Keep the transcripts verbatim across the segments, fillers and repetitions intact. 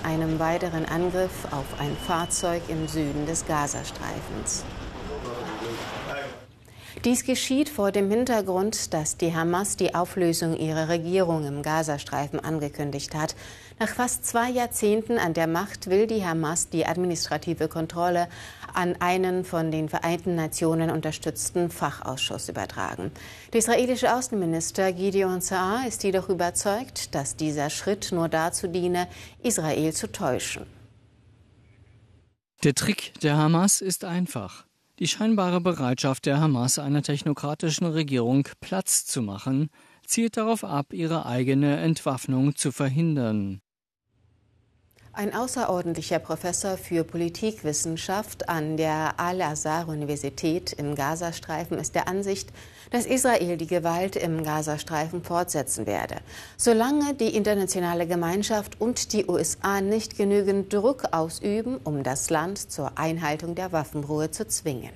einem weiteren Angriff auf ein Fahrzeug im Süden des Gazastreifens. Dies geschieht vor dem Hintergrund, dass die Hamas die Auflösung ihrer Regierung im Gazastreifen angekündigt hat. Nach fast zwei Jahrzehnten an der Macht will die Hamas die administrative Kontrolle an einen von den Vereinten Nationen unterstützten Fachausschuss übertragen. Der israelische Außenminister Gideon Saar ist jedoch überzeugt, dass dieser Schritt nur dazu diene, Israel zu täuschen. Der Trick der Hamas ist einfach. Die scheinbare Bereitschaft der Hamas, einer technokratischen Regierung Platz zu machen, zielt darauf ab, ihre eigene Entwaffnung zu verhindern. Ein außerordentlicher Professor für Politikwissenschaft an der Al-Azhar-Universität im Gazastreifen ist der Ansicht, dass Israel die Gewalt im Gazastreifen fortsetzen werde, solange die internationale Gemeinschaft und die U S A nicht genügend Druck ausüben, um das Land zur Einhaltung der Waffenruhe zu zwingen.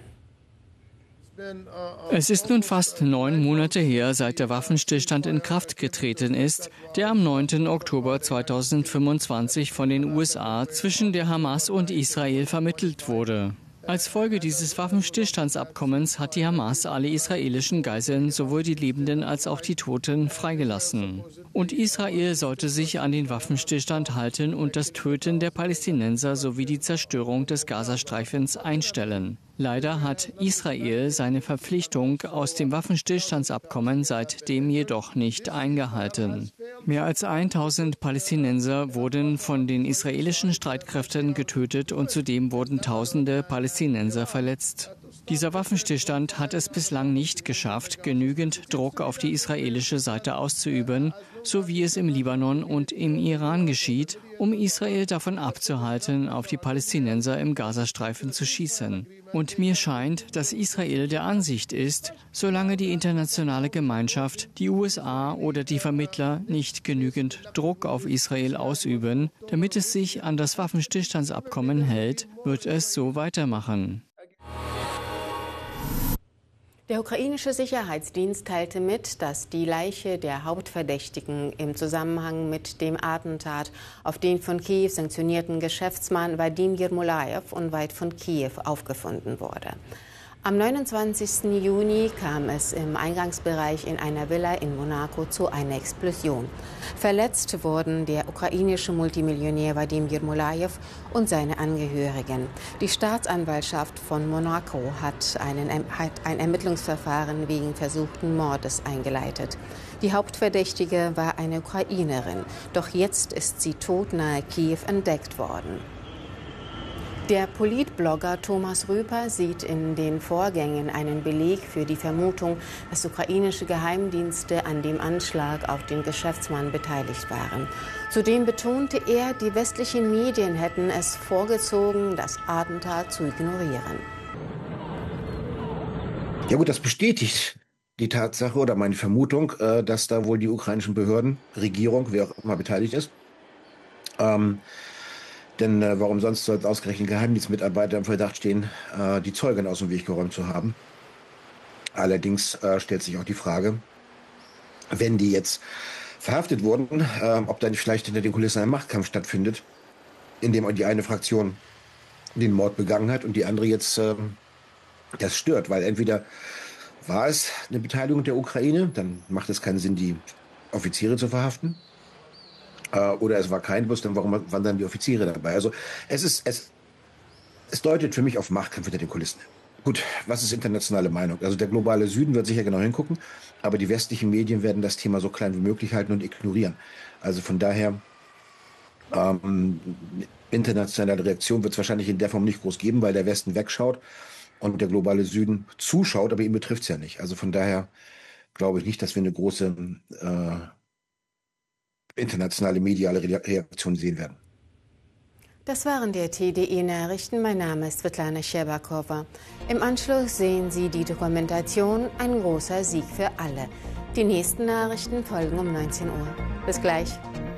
Es ist nun fast neun Monate her, seit der Waffenstillstand in Kraft getreten ist, der am neunten Oktober zweitausendfünfundzwanzig von den U S A zwischen der Hamas und Israel vermittelt wurde. Als Folge dieses Waffenstillstandsabkommens hat die Hamas alle israelischen Geiseln, sowohl die Lebenden als auch die Toten, freigelassen. Und Israel sollte sich an den Waffenstillstand halten und das Töten der Palästinenser sowie die Zerstörung des Gazastreifens einstellen. Leider hat Israel seine Verpflichtung aus dem Waffenstillstandsabkommen seitdem jedoch nicht eingehalten. Mehr als tausend Palästinenser wurden von den israelischen Streitkräften getötet und zudem wurden Tausende Palästinenser verletzt. Dieser Waffenstillstand hat es bislang nicht geschafft, genügend Druck auf die israelische Seite auszuüben, so wie es im Libanon und im Iran geschieht, um Israel davon abzuhalten, auf die Palästinenser im Gazastreifen zu schießen. Und mir scheint, dass Israel der Ansicht ist, solange die internationale Gemeinschaft, die U S A oder die Vermittler nicht genügend Druck auf Israel ausüben, damit es sich an das Waffenstillstandsabkommen hält, wird es so weitermachen. Der ukrainische Sicherheitsdienst teilte mit, dass die Leiche der Hauptverdächtigen im Zusammenhang mit dem Attentat auf den von Kiew sanktionierten Geschäftsmann Wadim Jermolajew unweit von Kiew aufgefunden wurde. Am neunundzwanzigsten Juni kam es im Eingangsbereich in einer Villa in Monaco zu einer Explosion. Verletzt wurden der ukrainische Multimillionär Wadim Jermolajew und seine Angehörigen. Die Staatsanwaltschaft von Monaco hat, einen, hat ein Ermittlungsverfahren wegen versuchten Mordes eingeleitet. Die Hauptverdächtige war eine Ukrainerin, doch jetzt ist sie tot nahe Kiew entdeckt worden. Der Politblogger Thomas Rüper sieht in den Vorgängen einen Beleg für die Vermutung, dass ukrainische Geheimdienste an dem Anschlag auf den Geschäftsmann beteiligt waren. Zudem betonte er, die westlichen Medien hätten es vorgezogen, das Attentat zu ignorieren. Ja gut, das bestätigt die Tatsache oder meine Vermutung, dass da wohl die ukrainischen Behörden, Regierung, wer auch immer beteiligt ist, ähm, Denn äh, warum sonst soll ausgerechnet Geheimdienstmitarbeiter im Verdacht stehen, äh, die Zeugin aus dem Weg geräumt zu haben? Allerdings äh, stellt sich auch die Frage, wenn die jetzt verhaftet wurden, äh, ob dann vielleicht hinter den Kulissen ein Machtkampf stattfindet, in dem die eine Fraktion den Mord begangen hat und die andere jetzt äh, das stört. Weil entweder war es eine Beteiligung der Ukraine, dann macht es keinen Sinn, die Offiziere zu verhaften. Oder es war kein Bus, dann warum waren dann die Offiziere dabei? Also es ist, es, es deutet für mich auf Machtkampf hinter den Kulissen. Gut, was ist internationale Meinung? Also der globale Süden wird sicher genau hingucken, aber die westlichen Medien werden das Thema so klein wie möglich halten und ignorieren. Also von daher, ähm, internationale Reaktion wird es wahrscheinlich in der Form nicht groß geben, weil der Westen wegschaut und der globale Süden zuschaut, aber ihn betrifft es ja nicht. Also von daher glaube ich nicht, dass wir eine große äh, internationale mediale Reaktion sehen werden. Das waren die T D E-Nachrichten. Mein Name ist Svetlana Scherbakova. Im Anschluss sehen Sie die Dokumentation Ein großer Sieg für alle. Die nächsten Nachrichten folgen um neunzehn Uhr. Bis gleich.